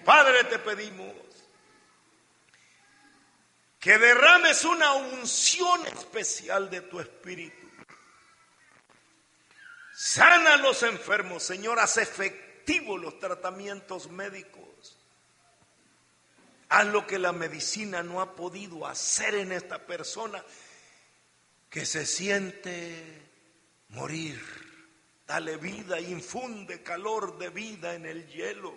Padre, te pedimos que derrames una unción especial de tu Espíritu. Sana a los enfermos, Señor, haz efectivos los tratamientos médicos. Haz lo que la medicina no ha podido hacer en esta persona que se siente morir. Dale vida, infunde calor de vida en el hielo.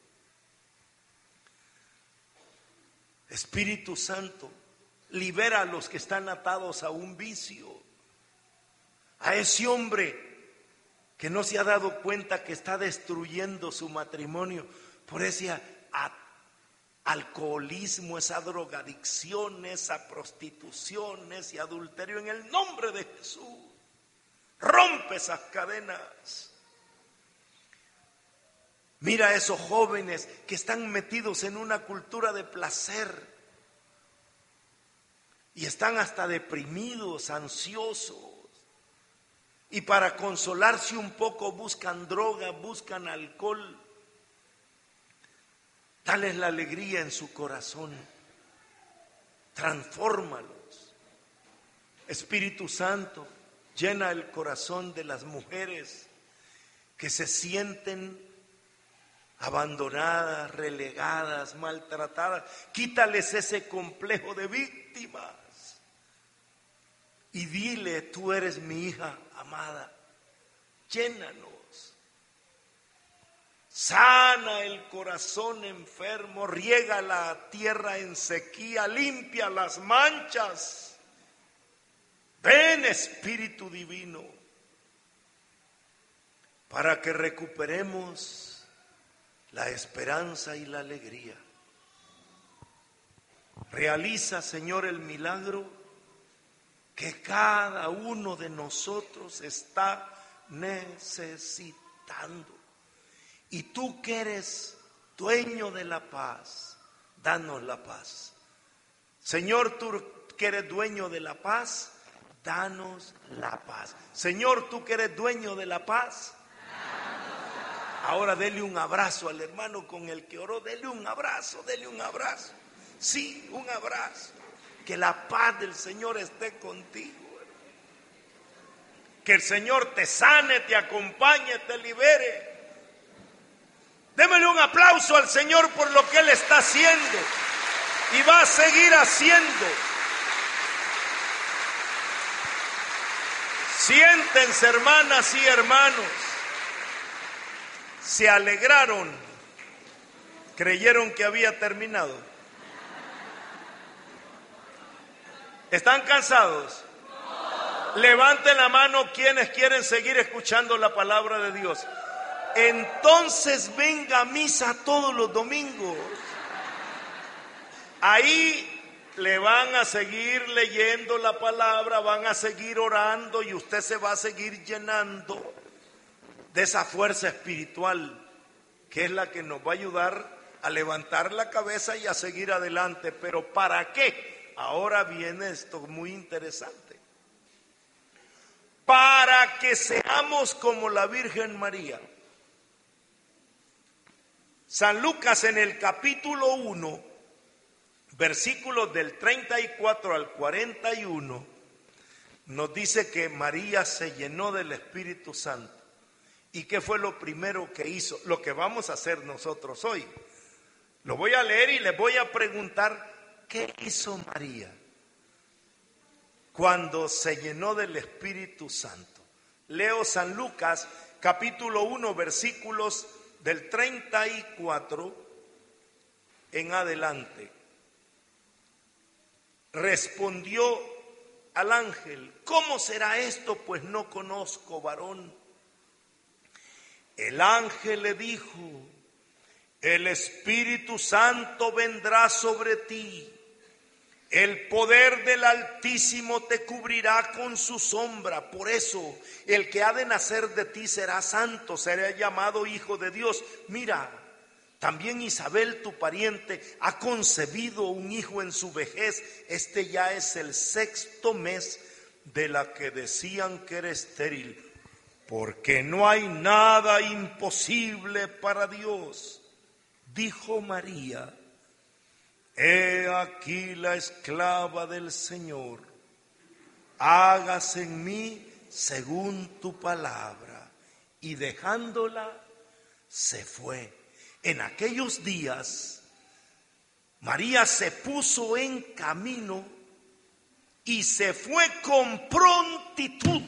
Espíritu Santo, libera a los que están atados a un vicio. A ese hombre que no se ha dado cuenta que está destruyendo su matrimonio por ese alcoholismo, esa drogadicción, esa prostitución, ese adulterio. En el nombre de Jesús, rompe esas cadenas. Mira a esos jóvenes que están metidos en una cultura de placer y están hasta deprimidos, ansiosos. Y para consolarse un poco buscan droga, buscan alcohol. Dales la alegría en su corazón. Transfórmalos. Espíritu Santo, llena el corazón de las mujeres que se sienten abandonadas, relegadas, maltratadas. Quítales ese complejo de víctimas. Y dile, tú eres mi hija amada, llénanos. Sana el corazón enfermo, riega la tierra en sequía, limpia las manchas. Ven, Espíritu Divino, para que recuperemos la esperanza y la alegría. Realiza, Señor, el milagro que cada uno de nosotros está necesitando. Y tú que eres dueño de la paz, danos la paz. Señor, tú que eres dueño de la paz, danos la paz. Señor, tú que eres dueño de la paz, ahora dele un abrazo al hermano con el que oró. Dele un abrazo, dele un abrazo. Sí, un abrazo. Que la paz del Señor esté contigo. Que el Señor te sane, te acompañe, te libere. Démele un aplauso al Señor por lo que Él está haciendo y va a seguir haciendo. Siéntense, hermanas y hermanos. Se alegraron, creyeron que había terminado. ¿Están cansados? Levanten la mano quienes quieren seguir escuchando la palabra de Dios. Entonces venga a misa todos los domingos. Ahí le van a seguir leyendo la palabra, van a seguir orando y usted se va a seguir llenando de esa fuerza espiritual que es la que nos va a ayudar a levantar la cabeza y a seguir adelante. ¿Pero para qué? Ahora viene esto muy interesante. Para que seamos como la Virgen María. San Lucas en el capítulo 1, versículos del 34 al 41, nos dice que María se llenó del Espíritu Santo. ¿Y qué fue lo primero que hizo? Lo que vamos a hacer nosotros hoy. Lo voy a leer y les voy a preguntar, ¿qué hizo María cuando se llenó del Espíritu Santo? Leo San Lucas, capítulo 1, versículos del 34 en adelante. Respondió al ángel: ¿cómo será esto? Pues no conozco varón. El ángel le dijo: el Espíritu Santo vendrá sobre ti. El poder del Altísimo te cubrirá con su sombra. Por eso, el que ha de nacer de ti será santo, será llamado Hijo de Dios. Mira, también Isabel, tu pariente, ha concebido un hijo en su vejez. Este ya es el 6º mes de la que decían que era estéril, porque no hay nada imposible para Dios. dijo María: he aquí la esclava del Señor, hágase en mí según tu palabra. Y dejándola, se fue. En aquellos días, María se puso en camino y se fue con prontitud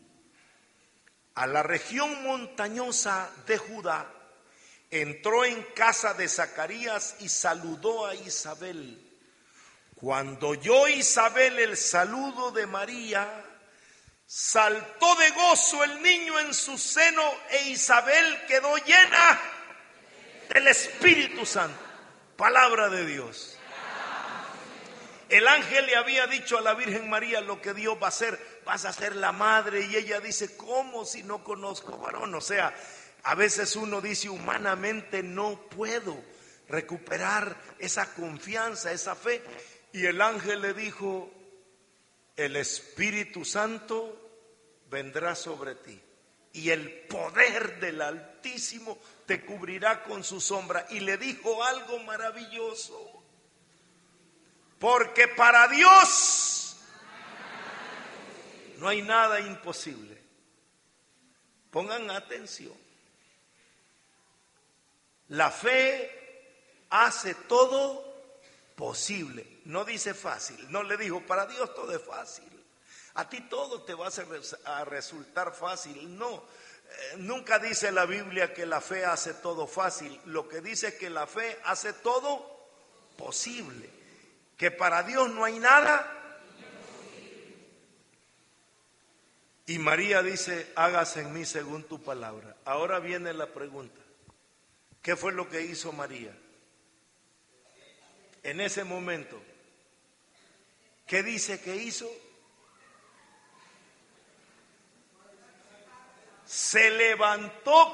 a la región montañosa de Judá. Entró en casa de Zacarías y saludó a Isabel. Cuando oyó Isabel el saludo de María, saltó de gozo el niño en su seno, e Isabel quedó llena del Espíritu Santo. Palabra de Dios. El ángel le había dicho a la Virgen María lo que Dios va a hacer: vas a ser la madre. Y ella dice: ¿cómo si no conozco varón? O sea, a veces uno dice: humanamente no puedo recuperar esa confianza, esa fe. Y el ángel le dijo: el Espíritu Santo vendrá sobre ti, y el poder del Altísimo te cubrirá con su sombra. Y le dijo algo maravilloso: porque para Dios no hay nada imposible. Pongan atención. La fe hace todo posible. No dice fácil. No le dijo: para Dios todo es fácil, a ti todo te va a resultar fácil. No, nunca dice la Biblia que la fe hace todo fácil. Lo que dice es que la fe hace todo posible, que para Dios no hay nada. Y María dice: hágase en mí según tu palabra. Ahora viene la pregunta: ¿qué fue lo que hizo María en ese momento? ¿Qué dice que hizo? Se levantó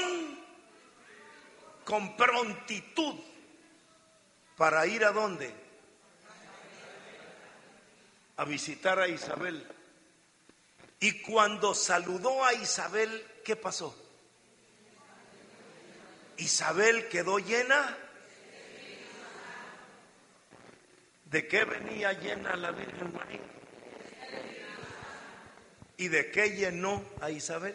con prontitud para ir ¿a dónde? A visitar a Isabel. Y cuando saludó a Isabel, ¿qué pasó? Isabel quedó llena. ¿De qué venía llena la Virgen María? ¿Y de qué llenó a Isabel?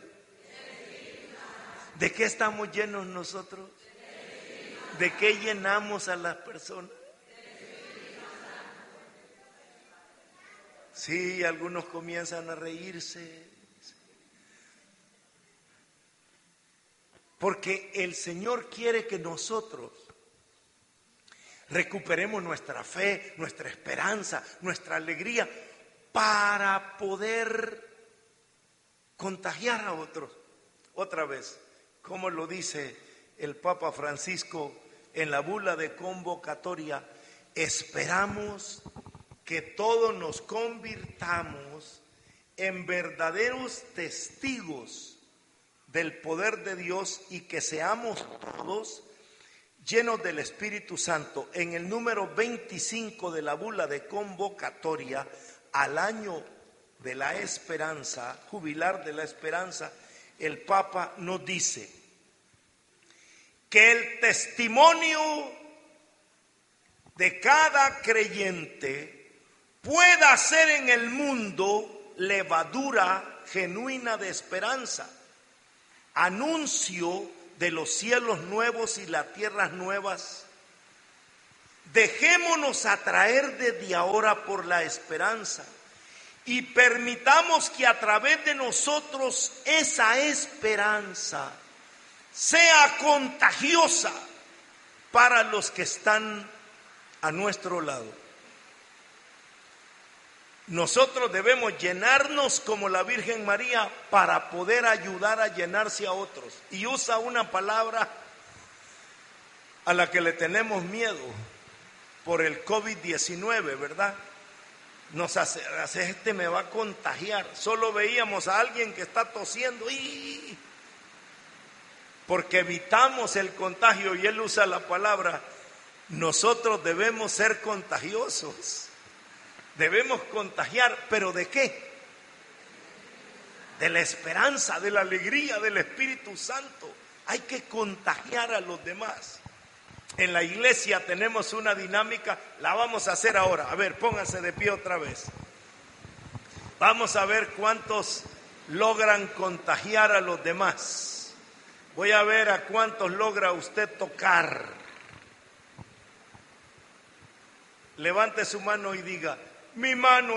¿De qué estamos llenos nosotros? ¿De qué llenamos a las personas? Sí, algunos comienzan a reírse. Porque el Señor quiere que nosotros recuperemos nuestra fe, nuestra esperanza, nuestra alegría, para poder contagiar a otros. Otra vez, como lo dice el Papa Francisco en la bula de convocatoria: esperamos que todos nos convirtamos en verdaderos testigos del poder de Dios, y que seamos todos llenos del Espíritu Santo. En el número 25 de la bula de convocatoria al año de la esperanza, jubilar de la esperanza, el Papa nos dice que el testimonio de cada creyente pueda ser en el mundo levadura genuina de esperanza, anuncio de los cielos nuevos y las tierras nuevas. Dejémonos atraer desde ahora por la esperanza y permitamos que a través de nosotros esa esperanza sea contagiosa para los que están a nuestro lado. Nosotros debemos llenarnos como la Virgen María para poder ayudar a llenarse a otros. Y usa una palabra a la que le tenemos miedo por el COVID-19, ¿verdad? Nos hace, este me va a contagiar. Solo veíamos a alguien que está tosiendo porque evitamos el contagio, y él usa la palabra: nosotros debemos ser contagiosos. Debemos contagiar, ¿pero de qué? De la esperanza, de la alegría del Espíritu Santo. Hay que contagiar a los demás. En la iglesia tenemos una dinámica, la vamos a hacer ahora. A ver, pónganse de pie otra vez. Vamos a ver cuántos logran contagiar a los demás. Voy a ver a cuántos logra usted tocar. Levante su mano y diga: mi mano